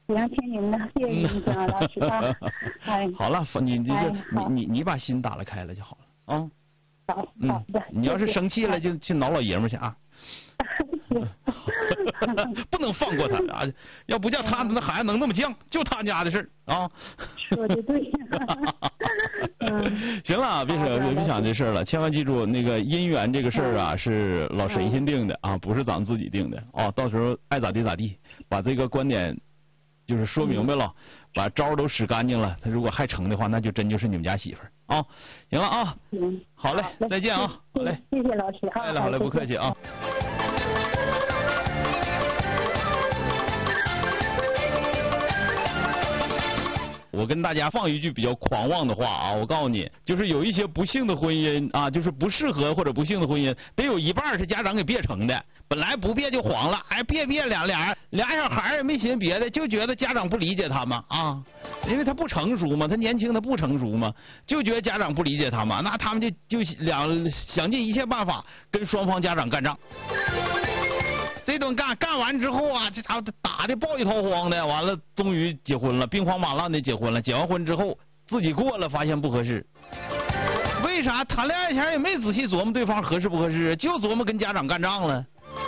行，听您的，谢谢您，姜老师啊。哎， 好了，你把心打了开了就好了啊。 好的。 你要是生气了，就去挠老爷们儿去啊。不能放过他啊！要不叫他那孩子能那么犟，就他家的事儿啊。 说的对。 行了，别想这事儿了，千万记住，那个姻缘这个事儿啊，是老神仙定的啊，不是咱们自己定的啊。到时候爱咋地咋地，把这个观点就是说明白了，把招都使干净了。他如果还成的话，那就真就是你们家媳妇儿啊。行了啊，好嘞，再见啊，好嘞， 谢谢老师啊， 好嘞，不客气啊。我跟大家放一句比较狂妄的话啊，我告诉你，就是有一些不幸的婚姻啊，就是不适合或者不幸的婚姻，得有一半是家长给别成的。本来不别就黄了，哎，别俩小孩也没寻别的，就觉得家长不理解他们啊，因为他不成熟嘛，他年轻他不成熟嘛，就觉得家长不理解他们，那他们就想尽一切办法跟双方家长干仗。这顿干完之后啊，这他打的抱一掏荒的，完了终于结婚了，兵荒马乱的结婚了。结完婚之后自己过了，发现不合适。为啥谈恋爱前也没仔细琢磨对方合适不合适，就琢磨跟家长干仗了。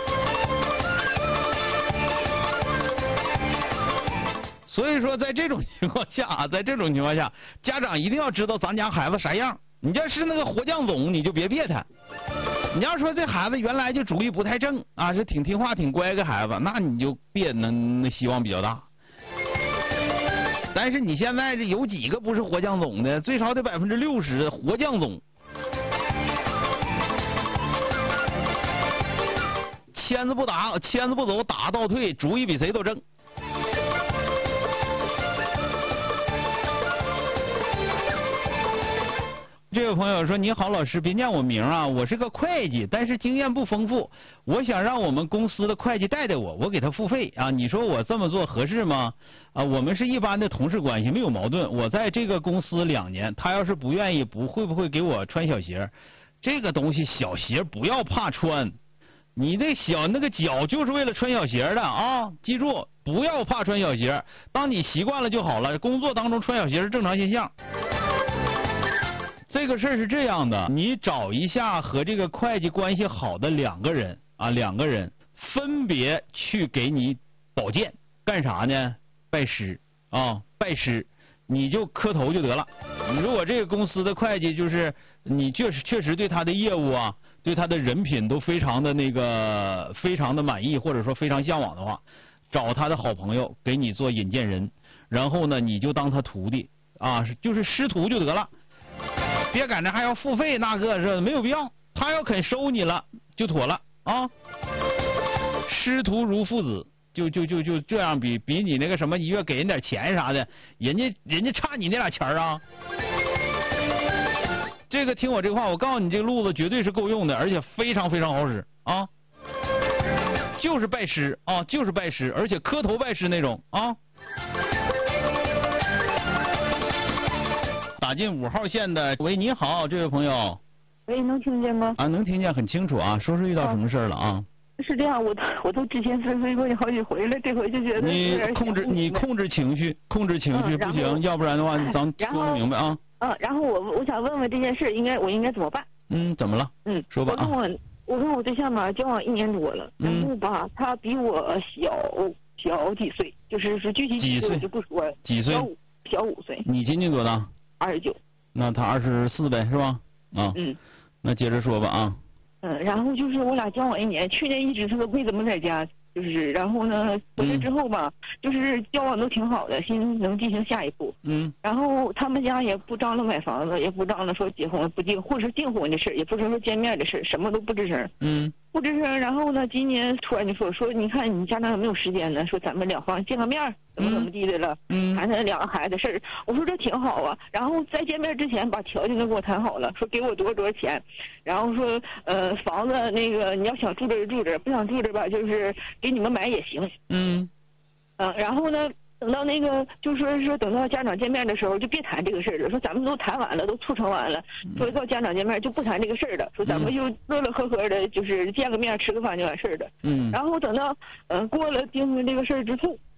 所以说，在这种情况下，家长一定要知道咱家孩子啥样。你要是那个活犟总，你就别别他。你要说这孩子原来就主意不太正啊，是挺听话挺乖个孩子，那你就别那希望比较大。但是你现在这有几个不是活犟总的？最少得60%活犟总。签子不走，打倒退，主意比谁都正。这位朋友说：“你好，老师，别念我名啊，我是个会计，但是经验不丰富，我想让我们公司的会计带我，我给他付费啊，你说我这么做合适吗？啊，我们是一般的同事关系，没有矛盾。我在这个公司2年，他要是不愿意，会不会给我穿小鞋？这个东西小鞋不要怕穿，你那个脚就是为了穿小鞋的啊，记住不要怕穿小鞋，当你习惯了就好了。工作当中穿小鞋是正常现象。”这个事儿是这样的，你找一下和这个会计关系好的2个人啊，2个人分别去给你保荐，干啥呢？拜师啊，拜师，你就磕头就得了。如果这个公司的会计就是你确实对他的业务啊，对他的人品都非常的非常的满意，或者说非常向往的话，找他的好朋友给你做引荐人，然后呢，你就当他徒弟啊，就是师徒就得了。别赶着还要付费，那个是没有必要。他要肯收你了，就妥了啊。师徒如父子，就这样比你那个什么一月给人点钱啥的，人家差你那俩钱啊。这个听我这话，我告诉你，这个路子绝对是够用的，而且非常非常好使啊。就是拜师啊，就是拜师，而且磕头拜师那种啊。打进5号线的，喂，你好，这位朋友。 喂，能听见吗？ 啊，能听见，很清楚啊。说遇到什么事了啊？ 是这样，我都之前分析过你好几回了，这回就觉得你控制情绪不行，要不然的话咱说明白啊。 然后我想问问这件事我应该怎么办？ 怎么了？说吧啊。 我跟我对象吧交往1年多了，然后吧他比我小几岁，就是具体几岁我就不说了。 几岁？ 小5岁。 你今年多大 ？29。 那他24呗，是吧？啊。那接着说吧啊。 然后就是我俩交往1年，去年一直他都没怎么在家，就是然后呢回来之后吧，就是交往都挺好的，心能进行下一步。然后他们家也不张罗买房子，也不张罗说结婚不订，或者是订婚的事，也不是说见面的事，什么都不吱声。不吱声。然后呢，今年突然就说你看你家长有没有时间呢？说咱们2方见个面，怎么地的了，谈谈2个孩子事儿。我说这挺好啊。然后在见面之前把条件都给我谈好了，说给我多少钱，然后说房子那个你要想住这住这，不想住这吧，就是给你们买也行。然后呢，等到那个就说等到家长见面的时候就别谈这个事儿了，说咱们都谈完了，都促成完了，说到家长见面就不谈这个事儿了，说咱们就乐乐呵呵的，就是见个面吃个饭就完事儿了。然后等到过了订婚这个事儿之后，